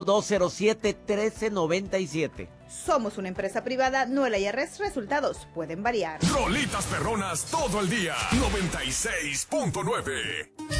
809-207-1397. Somos una empresa privada, no el IRS. Resultados pueden variar. Rolitas perronas todo el día. 96.9.